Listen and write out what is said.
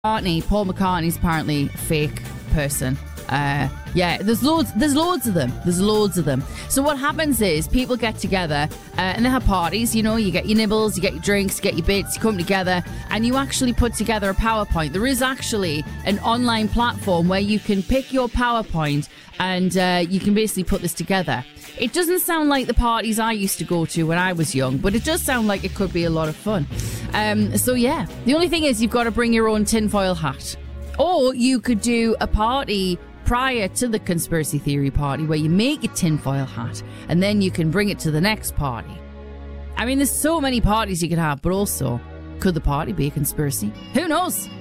Paul McCartney's apparently a fake person. Yeah, there's loads of them. There's loads of them. So what happens is people get together and they have parties. You know, you get your nibbles, you get your drinks, you get your bits, you come together and you actually put together a PowerPoint. There is actually an online platform where you can pick your PowerPoint and you can basically put this together. It doesn't sound like the parties I used to go to when I was young, but it does sound like it could be a lot of fun. So yeah, the only thing is you've got to bring your own tinfoil hat. Or you could do a party prior to the conspiracy theory party where you make a tinfoil hat and then you can bring it to the next party. I mean, there's so many parties you could have, but also, could the party be a conspiracy? Who knows?